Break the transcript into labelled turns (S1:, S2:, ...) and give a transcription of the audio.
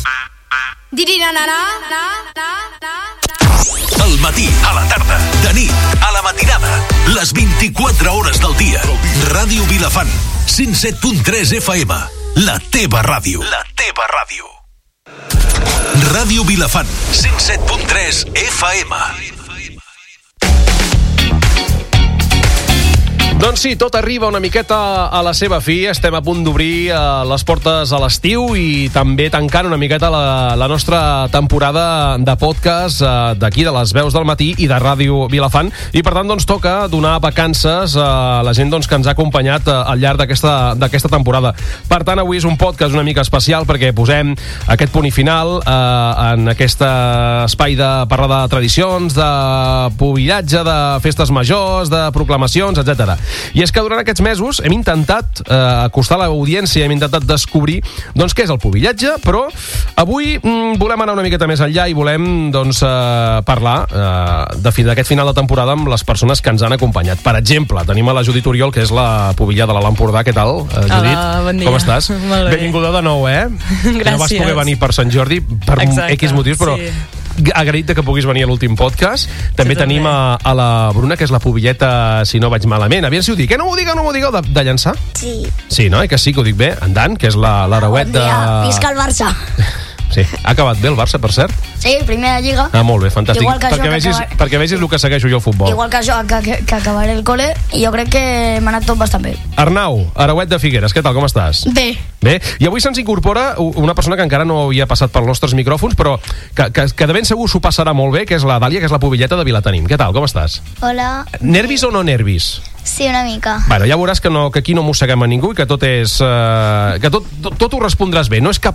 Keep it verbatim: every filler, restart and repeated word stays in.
S1: Al matí, a la tarda, de nit, a la matinada, les vint-i-quatre hores del dia. Ràdio Vilafant, cent set punt tres F M. La teva ràdio. La teva ràdio. Ràdio Vilafant, cent set punt tres F M.
S2: Doncs sí, tot arriba una miqueta a la seva fi. Estem a punt d'obrir eh, les portes a l'estiu i també tancant una miqueta la, la nostra temporada de podcast eh, d'aquí, de les veus del matí i de Ràdio Vilafant. I per tant, doncs, toca donar vacances a la gent doncs, que ens ha acompanyat eh, al llarg d'aquesta d'aquesta temporada. Per tant, avui és un podcast una mica especial perquè posem aquest punt i final eh, en aquest espai de parlar de tradicions, de pobillatge, de festes majors, de proclamacions, etcètera. I és que durant aquests mesos hem intentat eh, acostar a l'audiència, hem intentat descobrir doncs què és el pobillatge, però avui mm, volem anar una miqueta més enllà i volem doncs, eh, parlar eh, de fi d'aquest final de temporada amb les persones que ens han acompanyat. Per exemple, tenim a la Judit Oriol, que és la pubillada de l'Alt Empordà. Què tal, eh, Judit?
S3: Hola, bon dia.
S2: Com estàs?
S3: Molt bé.
S2: Benvinguda de nou, eh?
S3: Gràcies.
S2: No vas poder venir per Sant Jordi per
S3: Exacte,
S2: X motius, però
S3: sí.
S2: agraït que puguis venir a l'últim podcast. També
S3: Sí,
S2: tenim
S3: també.
S2: a, a la Bruna, que és la pubilleta, si no vaig malament. Aviam si ho dic. Eh, no m'ho digueu, no m'ho digueu, de, de llançar?
S4: Sí.
S2: Sí, no? Eh, que sí, que ho dic bé. En Dan, que és la, l'hereuet
S4: Bon
S2: de...
S4: dia, visca el Barça.
S2: Sí, ha acabat bé el Barça, per cert?
S4: Sí, primera lliga.
S2: Ah, molt bé, fantàstic.
S4: Igual que
S2: perquè,
S4: jo, que
S2: vegis,
S4: acabar-
S2: perquè vegis el que segueixo jo al futbol.
S4: Igual que jo, que, que, que acabaré el col·le, i jo crec que m'ha anat tot bastant bé.
S2: Arnau, hereuet de Figueres, què tal, com estàs?
S4: Bé.
S2: Bé, i avui se'ns incorpora una persona que encara no havia passat pels nostres micròfons, però que, que, que de ben segur s'ho passarà molt bé, que és la Dàlia, que és la pubilleta de Vilatenim. Què tal, com estàs?
S5: Hola.
S2: Nervis o no nervis?
S5: Sí, una mica.
S2: Bueno, ja veuràs que, no, que aquí no mosseguem a ningú i que tot és... Eh, que tot, tot, tot ho respondràs bé. No és cap